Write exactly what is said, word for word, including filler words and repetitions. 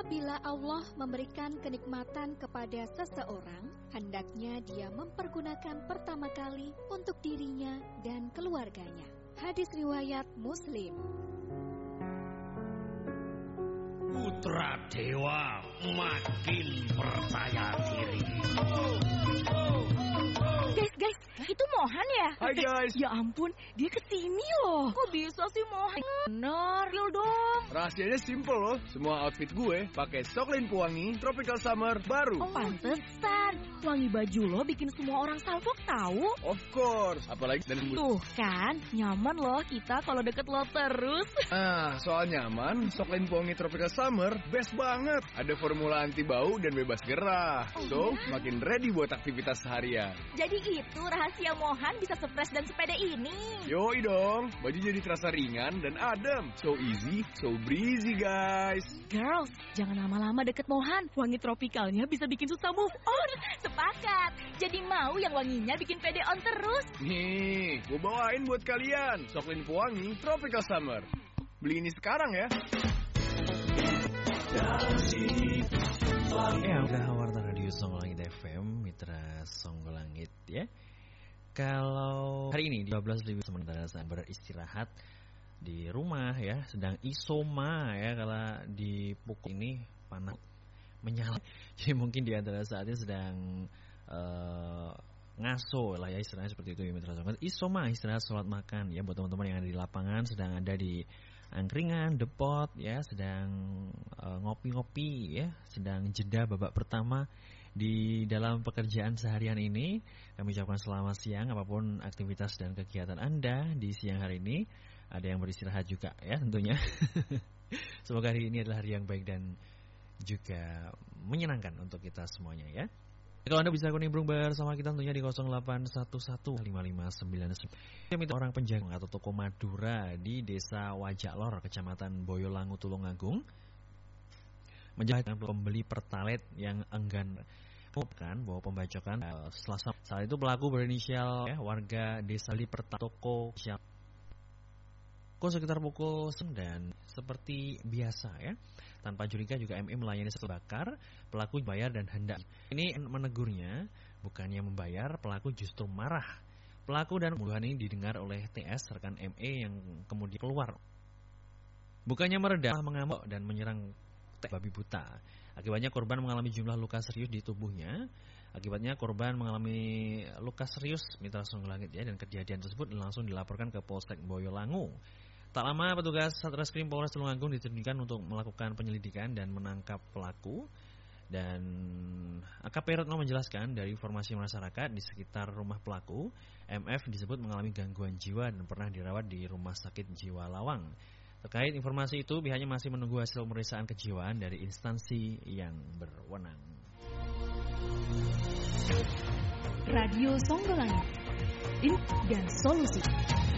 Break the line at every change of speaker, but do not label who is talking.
Apabila Allah memberikan kenikmatan kepada seseorang, hendaknya dia mempergunakan pertama kali untuk dirinya dan keluarganya. Hadis riwayat Muslim.
Putra Dewa makin percaya diri.
Guys, guys, itu Mohan ya?
Hai guys.
Ya ampun, dia kesini loh. Kok bisa sih Mohan? Bener, real dong.
Rahasianya simple loh. Semua outfit gue pakai Soklin Pewangi Tropical Summer baru.
Oh, pantesan. Wangi baju lo bikin semua orang salfok tahu.
Of course. Apalagi dari
Tuh kan, nyaman loh kita kalau deket lo terus.
Ah, soal nyaman, Soklin Pewangi Tropical Summer best banget. Ada formula anti bau dan bebas gerah. So, makin ready buat aktivitas seharian.
Jadi itu rahasia Mohan bisa sefresh dan sepede ini.
Yoi dong, baju jadi terasa ringan dan adem. So easy, so breezy guys.
Girls, jangan lama-lama deket Mohan. Wangi tropikalnya bisa bikin susah move on. Sepakat. Jadi mau yang wanginya bikin pede on terus.
Nih, gue bawain buat kalian Soklin Pewangi Tropical Summer. Beli ini sekarang ya.
Ya, udah Warta Radio Songgolangit F M, Mitra Songgolangit ya. Kalau hari ini dua belas ribu sementara saat beristirahat di rumah ya, sedang isoma ya, kalau di pukul ini panas menyala. Jadi mungkin di antara saatnya sedang uh, ngaso lah ya, istilahnya seperti itu ya Mitra Songgolangit. Isoma, istirahat sholat makan ya, buat teman-teman yang ada di lapangan, sedang ada di angkringan, depot ya, sedang uh, ngopi-ngopi ya, sedang jeda babak pertama di dalam pekerjaan seharian ini. Kami ucapkan selamat siang apapun aktivitas dan kegiatan Anda di siang hari ini. Ada yang beristirahat juga ya tentunya. Semoga hari ini adalah hari yang baik dan juga menyenangkan untuk kita semuanya ya. Kalau Anda bisa nimbrung bersama kita tentunya di nol delapan satu satu lima lima sembilan sembilan. Kami orang penjaga atau toko Madura di Desa Wajaklor, Kecamatan Boyolangu, Tulungagung, menjelaskan pembeli pertalite yang enggan mengumumkan bahwa pembacokan uh, Selasa. Saat itu pelaku berinisial ya, warga Desa di Pertoko Pukul sekitar pukul sembilan seperti biasa ya. Tanpa curiga juga M E melayani setelah bakar. Pelaku bayar dan hendak. Ini menegurnya, bukannya membayar, pelaku justru marah. Pelaku dan pembunuhan ini didengar oleh T S rekan M E yang kemudian keluar. Bukannya meredah, mengamuk dan menyerang T babi buta. Akibatnya korban mengalami jumlah luka serius di tubuhnya. Akibatnya korban mengalami luka serius Mitra Songgolangit ya, dan kejadian tersebut langsung dilaporkan ke Polsek Boyolangu. Tak lama petugas Satreskrim Polres Tulungagung diterjunkan untuk melakukan penyelidikan dan menangkap pelaku. Dan A K P Retno menjelaskan dari informasi masyarakat di sekitar rumah pelaku, M F disebut mengalami gangguan jiwa dan pernah dirawat di Rumah Sakit Jiwa Lawang. Terkait informasi itu, pihaknya masih menunggu hasil pemeriksaan kejiwaan dari instansi yang berwenang.
Radio Songgolangit, info dan solusi.